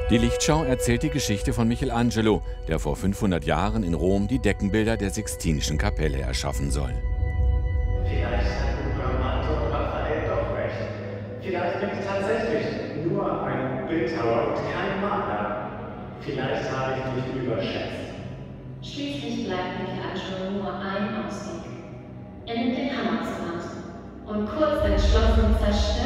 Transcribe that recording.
Die Lichtschau erzählt die Geschichte von Michelangelo, der vor 500 Jahren in Rom die Deckenbilder der Sixtinischen Kapelle erschaffen soll. Vielleicht hatten Bramante und Raphael doch recht. Vielleicht bin ich tatsächlich nur ein Bildhauer und kein Maler. Vielleicht habe ich mich überschätzt. Schließlich bleibt Michelangelo nur ein Ausweg. Er nimmt den Hammer zur Hand und kurz entschlossen zerstört